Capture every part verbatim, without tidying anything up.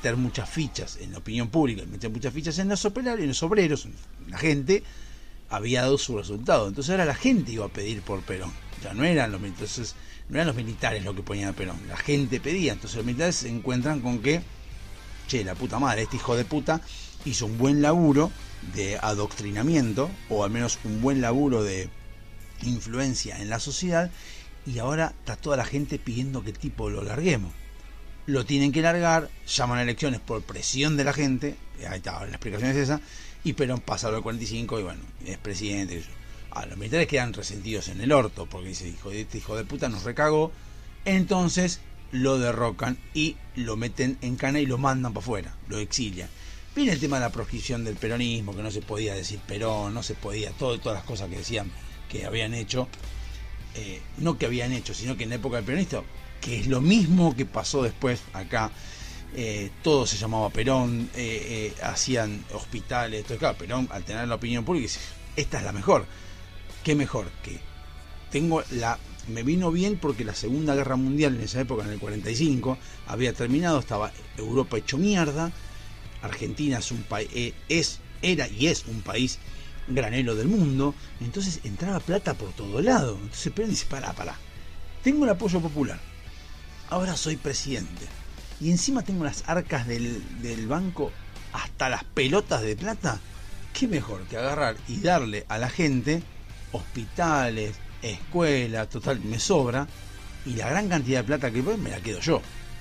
meter muchas fichas en la opinión pública, meter muchas fichas en los operarios, en los obreros, la gente había dado su resultado. Entonces ahora la gente iba a pedir por Perón. Ya no eran los entonces no eran los militares los que ponían a Perón, la gente pedía. Entonces los militares se encuentran con que, che, la puta madre, este hijo de puta hizo un buen laburo de adoctrinamiento, o al menos un buen laburo de influencia en la sociedad, y ahora está toda la gente pidiendo que el tipo lo larguemos. Lo tienen que largar, llaman a elecciones por presión de la gente, ahí está, la explicación es esa, y Perón pasa a los cuarenta y cinco y bueno, es presidente. A los militares quedan resentidos en el orto, porque dice, hijo de este hijo de puta nos recagó, entonces lo derrocan y lo meten en cana y lo mandan para afuera, lo exilian. Viene el tema de la proscripción del peronismo, que no se podía decir Perón, no se podía, todo, todas las cosas que decían que habían hecho, eh, no que habían hecho, sino que en la época del peronista, que es lo mismo que pasó después acá, eh, todo se llamaba Perón, eh, eh, hacían hospitales, todo. Claro, Perón, al tener la opinión pública, dice, esta es la mejor. ¿Qué mejor? Que tengo la... Me vino bien porque la Segunda Guerra Mundial en esa época, en el cuarenta y cinco, había terminado, estaba Europa hecho mierda, Argentina es un país, eh, es, era y es un país granero del mundo, entonces entraba plata por todo lado. Entonces Perón dice, pará, pará, tengo el apoyo popular, ahora soy presidente, y encima tengo las arcas del, del banco hasta las pelotas de plata. ¿Qué mejor que agarrar y darle a la gente hospitales, escuelas, total, me sobra, y la gran cantidad de plata que voy me la quedo yo?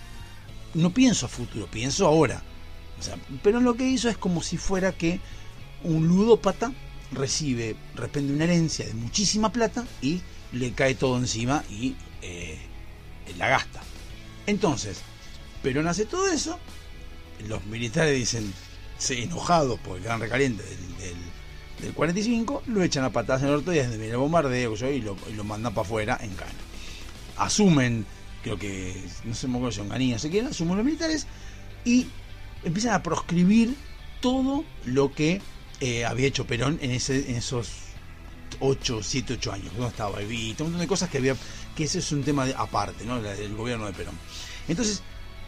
No pienso a futuro, pienso ahora. O sea, pero lo que hizo es como si fuera que un ludópata recibe de repente una herencia de muchísima plata y le cae todo encima y eh, la gasta. Entonces, Perón hace todo eso, los militares dicen, se enojados porque quedan recalientes del, del, del cuarenta y cinco, lo echan a patadas en el orto y desde el bombardeo y lo, y lo mandan para afuera en cana. Asumen, creo que, no sé cómo son Onganía, no sé quién, asumen los militares y empiezan a proscribir todo lo que eh, había hecho Perón en, ese, en esos ocho, siete, ocho años, donde estaba Evita, un montón de cosas que había, que ese es un tema de, aparte, ¿no? El gobierno de Perón. Entonces,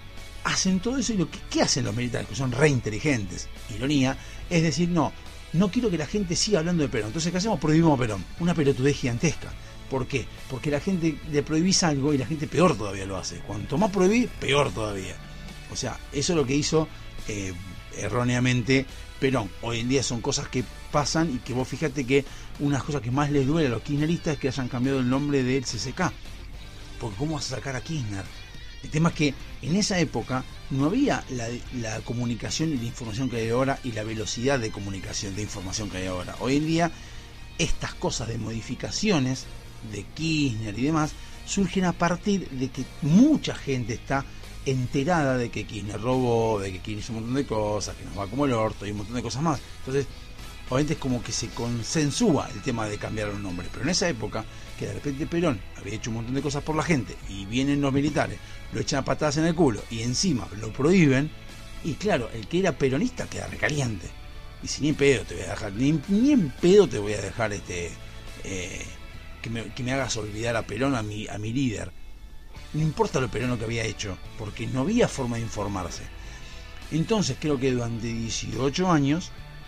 hacen todo eso y lo que ¿qué hacen los militares? Que son re inteligentes, ironía, es decir, no, no quiero que la gente siga hablando de Perón. Entonces, ¿qué hacemos? Prohibimos a Perón. Una pelotudez gigantesca. ¿Por qué? Porque la gente le prohibís algo y la gente peor todavía lo hace. Cuanto más prohibís, peor todavía. O sea, eso es lo que hizo eh, erróneamente Perón. Hoy en día son cosas que pasan y que vos fíjate que unas cosas que más les duele a los kirchneristas es que hayan cambiado el nombre del C C K. Porque ¿cómo vas a sacar a Kirchner? El tema es que en esa época no había la, la comunicación y la información que hay ahora y la velocidad de comunicación, de información que hay ahora. Hoy en día estas cosas de modificaciones de Kirchner y demás surgen a partir de que mucha gente está enterada de que Kirchner robó, de que Kirchner hizo un montón de cosas, que nos va como el orto y un montón de cosas más. Entonces, obviamente es como que se consensúa el tema de cambiar los nombres. Pero en esa época, que de repente Perón había hecho un montón de cosas por la gente y vienen los militares, lo echan a patadas en el culo y encima lo prohíben, y claro, el que era peronista queda recaliente. Y si ni en pedo te voy a dejar, ni, ni en pedo te voy a dejar este eh, que, me, que me hagas olvidar a Perón, a mi, a mi líder. No importa lo Perón lo que había hecho, porque no había forma de informarse. Entonces creo que durante dieciocho años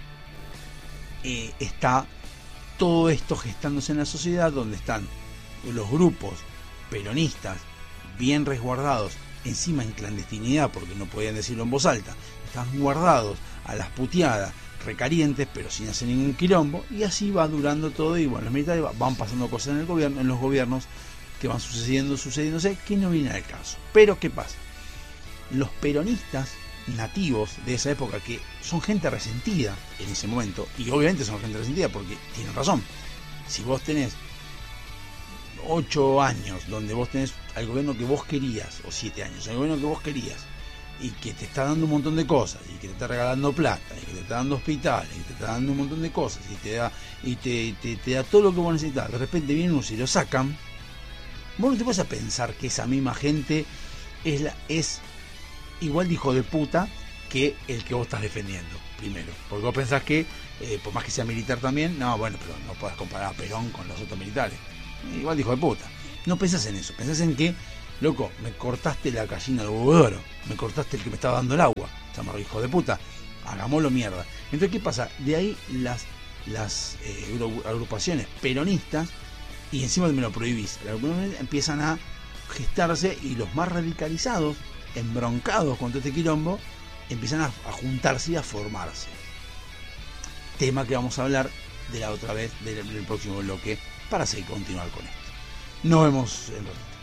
eh, está todo esto gestándose en la sociedad, donde están los grupos peronistas bien resguardados, encima en clandestinidad, porque no podían decirlo en voz alta, están guardados a las puteadas, recalientes, pero sin hacer ningún quilombo, y así va durando todo, y bueno, los militares van pasando cosas en el gobierno, en los gobiernos, que van sucediendo, sucediéndose, que no viene al caso. Pero ¿qué pasa? Los peronistas nativos de esa época, que son gente resentida en ese momento, y obviamente son gente resentida porque tienen razón. Si vos tenés ocho años donde vos tenés al gobierno que vos querías, o siete años, al gobierno que vos querías, y que te está dando un montón de cosas, y que te está regalando plata, y que te está dando hospitales, y te está dando un montón de cosas, y te da, y te, te, te da todo lo que vos necesitas, de repente vienen unos y lo sacan, vos no te vas a pensar que esa misma gente es, la, es igual de hijo de puta que el que vos estás defendiendo, primero. Porque vos pensás que, eh, por más que sea militar también, no, bueno, pero no podés comparar a Perón con los otros militares. Igual de hijo de puta. No pensás en eso, pensás en que loco, me cortaste la gallina de huevo de oro, me cortaste el que me estaba dando el agua, llamarlo hijo de puta, hagámoslo mierda. Entonces, ¿qué pasa? De ahí las, las eh, agrupaciones peronistas, y encima me lo prohibís, las agrupaciones empiezan a gestarse, y los más radicalizados, embroncados contra este quilombo, empiezan a, a juntarse y a formarse. Tema que vamos a hablar de la otra vez, del, del próximo bloque, para seguir continuar con esto. Nos vemos en ratito.